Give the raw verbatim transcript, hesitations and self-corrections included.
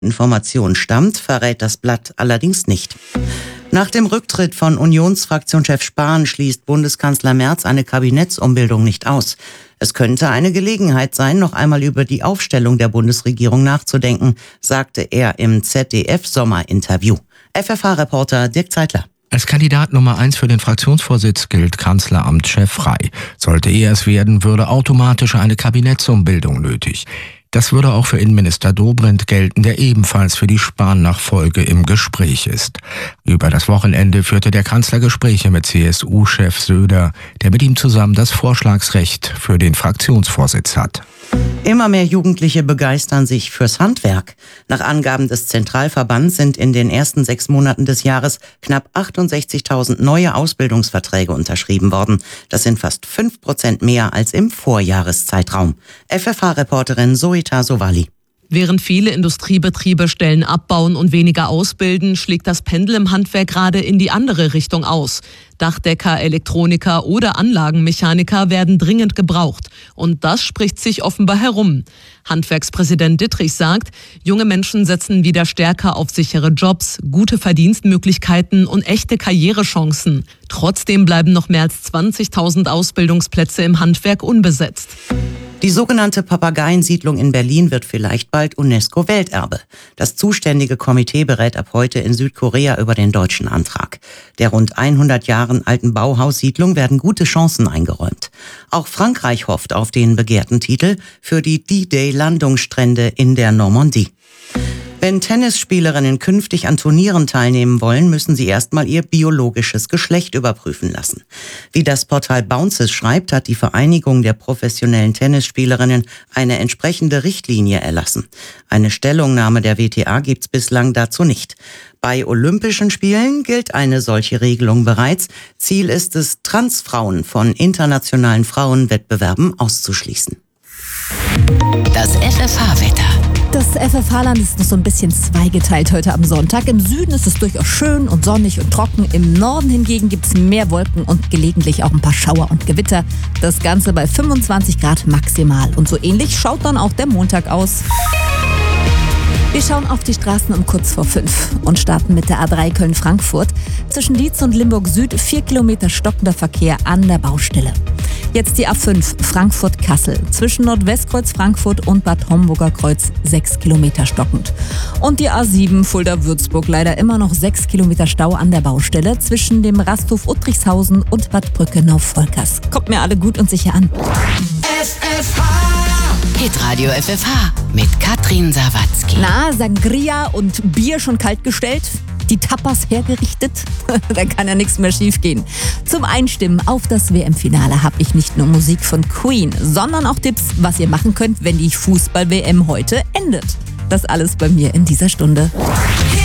Information stammt, verrät das Blatt allerdings nicht. Nach dem Rücktritt von Unionsfraktionschef Spahn schließt Bundeskanzler Merz eine Kabinettsumbildung nicht aus. Es könnte eine Gelegenheit sein, noch einmal über die Aufstellung der Bundesregierung nachzudenken, sagte er im Z D F-Sommerinterview. F F H-Reporter Dirk Zeitler. Als Kandidat Nummer eins für den Fraktionsvorsitz gilt Kanzleramtschef frei. Sollte er es werden, würde automatisch eine Kabinettsumbildung nötig. Das würde auch für Innenminister Dobrindt gelten, der ebenfalls für die Spahn-Nachfolge im Gespräch ist. Über das Wochenende führte der Kanzler Gespräche mit C S U-Chef Söder, der mit ihm zusammen das Vorschlagsrecht für den Fraktionsvorsitz hat. Immer mehr Jugendliche begeistern sich fürs Handwerk. Nach Angaben des Zentralverbands sind in den ersten sechs Monaten des Jahres knapp achtundsechzigtausend neue Ausbildungsverträge unterschrieben worden. Das sind fast fünf Prozent mehr als im Vorjahreszeitraum. F F H-Reporterin Zoita Sowali. Während viele Industriebetriebe Stellen abbauen und weniger ausbilden, schlägt das Pendel im Handwerk gerade in die andere Richtung aus. Dachdecker, Elektroniker oder Anlagenmechaniker werden dringend gebraucht. Und das spricht sich offenbar herum. Handwerkspräsident Dittrich sagt, junge Menschen setzen wieder stärker auf sichere Jobs, gute Verdienstmöglichkeiten und echte Karrierechancen. Trotzdem bleiben noch mehr als zwanzigtausend Ausbildungsplätze im Handwerk unbesetzt. Die sogenannte Papageiensiedlung in Berlin wird vielleicht bald UNESCO-Welterbe. Das zuständige Komitee berät ab heute in Südkorea über den deutschen Antrag. Der rund hundert Jahre alten Bauhaussiedlung werden gute Chancen eingeräumt. Auch Frankreich hofft auf den begehrten Titel für die D-Day-Landungsstrände in der Normandie. Wenn Tennisspielerinnen künftig an Turnieren teilnehmen wollen, müssen sie erstmal ihr biologisches Geschlecht überprüfen lassen. Wie das Portal Bounces schreibt, hat die Vereinigung der professionellen Tennisspielerinnen eine entsprechende Richtlinie erlassen. Eine Stellungnahme der W T A gibt's bislang dazu nicht. Bei Olympischen Spielen gilt eine solche Regelung bereits. Ziel ist es, Transfrauen von internationalen Frauenwettbewerben auszuschließen. Das F F H-Wetter. Das F F H-Land ist noch so ein bisschen zweigeteilt heute am Sonntag. Im Süden ist es durchaus schön und sonnig und trocken. Im Norden hingegen gibt es mehr Wolken und gelegentlich auch ein paar Schauer und Gewitter. Das Ganze bei fünfundzwanzig Grad maximal. Und so ähnlich schaut dann auch der Montag aus. Wir schauen auf die Straßen um kurz vor fünf und starten mit der A drei Köln-Frankfurt. Zwischen Dietz und Limburg Süd vier Kilometer stockender Verkehr an der Baustelle. Jetzt die A fünf Frankfurt-Kassel. Zwischen Nordwestkreuz Frankfurt und Bad Homburger Kreuz sechs Kilometer stockend. Und die A sieben Fulda-Würzburg leider immer noch sechs Kilometer Stau an der Baustelle zwischen dem Rasthof Uttrichshausen und Bad Brückenau-Volkers. Kommt mir alle gut und sicher an. F F H Hitradio F F H mit Katrin Sawatzki. Na, Sangria und Bier schon kalt gestellt? Die Tapas hergerichtet? Da kann ja nichts mehr schief gehen. Zum Einstimmen auf das W M-Finale habe ich nicht nur Musik von Queen, sondern auch Tipps, was ihr machen könnt, wenn die Fußball-W M heute endet. Das alles bei mir in dieser Stunde.